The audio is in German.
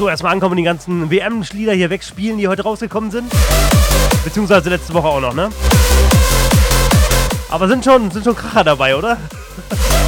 So, erstmal ankommen und die ganzen WM-Lieder hier wegspielen, die heute rausgekommen sind. Beziehungsweise letzte Woche auch noch, ne? Aber sind schon Kracher dabei, oder?